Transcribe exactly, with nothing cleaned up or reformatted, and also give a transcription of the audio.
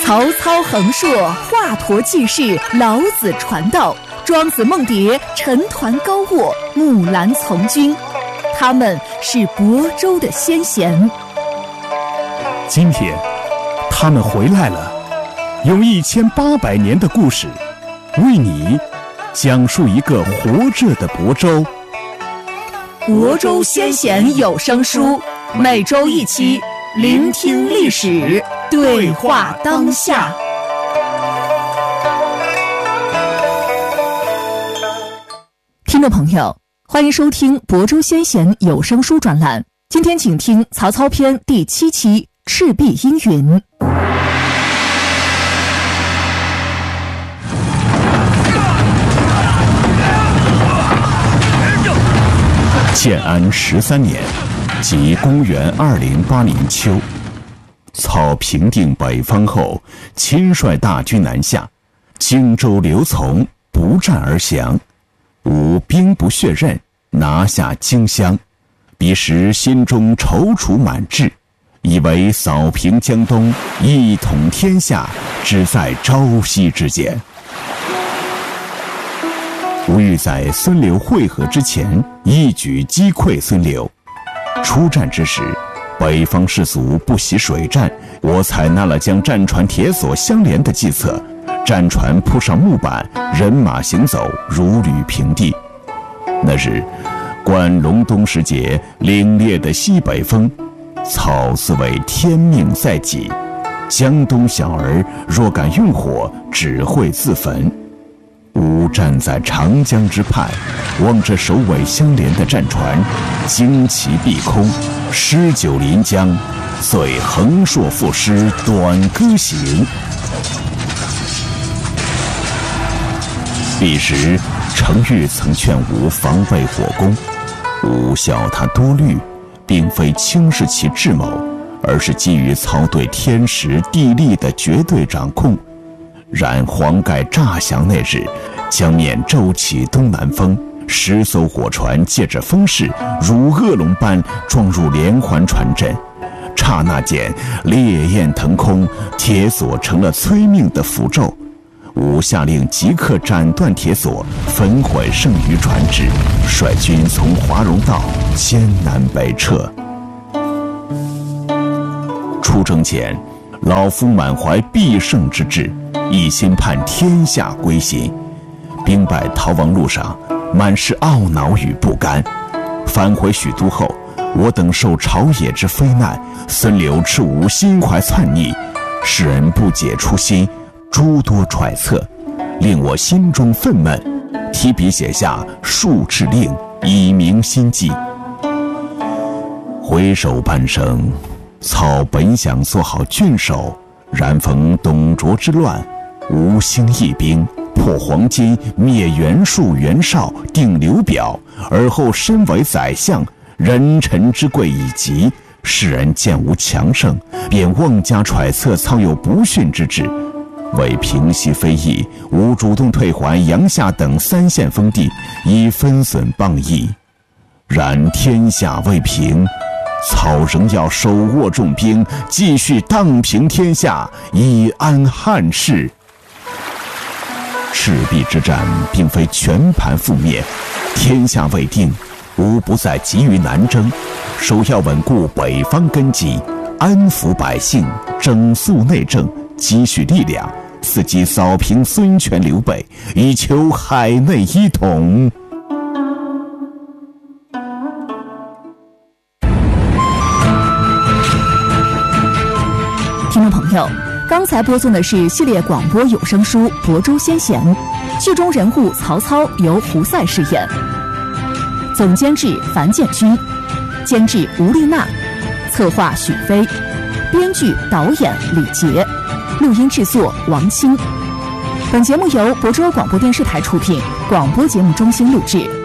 曹操横槊，华佗济世，老子传道，庄子梦蝶，陈抟高卧，木兰从军。他们是亳州的先贤。 今天，他们回来了，用一千八百年的故事，为你讲述一个活着的亳州。 亳州先贤有声书，每周一期，聆听历史，对话当下。听众朋友，欢迎收听亳州先贤有声书专栏。今天请听曹操篇第七期《赤壁阴云》。 建安十三年，即公元二零八零秋，操平定北方后，亲率大军南下，荆州刘琮不战而降。吾兵不血刃，拿下荆襄，彼时心中踌躇满志，以为扫平江东，一统天下，只在朝夕之间。吾欲在孙刘会合之前，一举击溃孙刘。出战之时，北方士卒不习水战，我采纳了将战船铁索相连的计策，战船铺上木板，人马行走，如履平地。那日，观隆冬时节，凛冽的西北风，操自谓天命在己，江东小儿若敢用火，只会自焚。吾站在长江之畔，望着首尾相连的战船，旌旗蔽空，诗酒临江，遂横槊赋诗，短歌行。彼时程昱曾劝吾防备火攻，吾笑他多虑，并非轻视其智谋，而是基于操对天时地利的绝对掌控。然黄盖诈降那日，江面骤起东南风，十艘火船借着风势，如恶龙般撞入连环船阵。刹那间，烈焰腾空，铁索成了催命的符咒。吾下令即刻斩断铁索，焚毁剩余船只，率军从华容道艰难北撤。出征前，老夫满怀必胜之志，一心盼天下归心。兵败逃亡路上，满是懊恼与不甘。返回许都后，我等受朝野之非难，孙刘斥吾心怀篡逆，世人不解初心，诸多揣测，令我心中愤懑，提笔写下数制令，以明心迹。回首半生，操本想做好郡守，然逢董卓之乱，无心一兵，破黄巾，灭袁术、袁绍，定刘表，而后身为宰相，人臣之贵已极。世人见吾强盛，便妄加揣测操有不逊之志。为平息非议，吾主动退还阳夏等三县封地，以分损谤议。然天下未平，操仍要手握重兵，继续荡平天下，以安汉室。赤壁之战并非全盘覆灭，天下未定，吾不再急于南征，首要稳固北方根基，安抚百姓，整肃内政，积蓄力量，伺机扫平孙权刘备，以求海内一统。 听众朋友，刚才播送的是系列广播有声书《亳州先贤》，剧中人物曹操由胡塞饰演，总监制樊建军，监制吴丽娜，策划许飞，编剧导演李杰，录音制作王清。本节目由亳州广播电视台出品，广播节目中心录制。